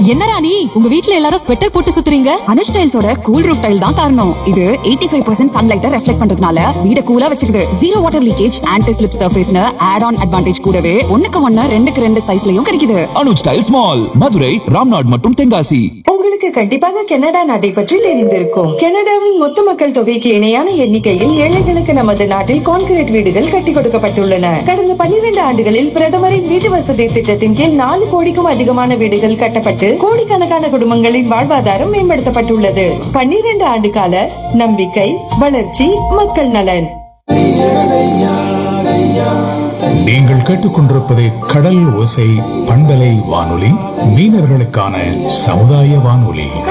என்னடா நீ உங்க வீட்ல எல்லாரும் ஸ்வெட்டர் போட்டு சுத்துறீங்க? அனுஷ் டைல்ஸோட கூல் ரூஃப் டைல் தான் காரணம். இது 85% சன்லைட்டை ரெஃப்ளெக்ட் பண்றதுனால வீட கூலா வச்சுக்குது. Zero water leakage, anti slip சர்ஃபேஸ்னு add on advantage கூடவே 1:1 2:2 சைஸ்லயும் கிடைக்குது. அனுஷ் டைல்ஸ் மால், மதுரை, ராம்நாட் மற்றும் தென்காசி. உங்களுக்கு கண்டிப்பாக கனடா நாட்டை பற்றி தெரிந்திருக்கும். கனடாவின் மொத்த மக்கள் தொகைக்கு இணையான எண்ணிக்கையில் ஏழைகளுக்கு நமது நாட்டில் கான்கிரீட் வீடுகள் கட்டி கொடுக்கப்பட்டுள்ளன. கடந்த 12 ஆண்டுகளில் பிரதமரின் வீட்டு வசதி திட்டத்தின் கீழ் 4 கோடிக்கும் அதிகமான வீடுகள் கட்டப்பட்டு கோடிக்கணக்கான குடும்பங்களின் வாழ்வாதாரம் மேம்படுத்தப்பட்டுள்ளது. 12 ஆண்டு கால நம்பிக்கை, வளர்ச்சி, மக்கள் நலன். நீங்கள் கேட்டுக்கொண்டிருப்பது கடல் ஓசை பண்பலை வானொலி, மீனவர்களுக்கான சமுதாய வானொலி.